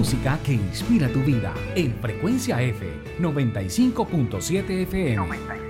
música que inspira tu vida en Frecuencia F 95.7 FM.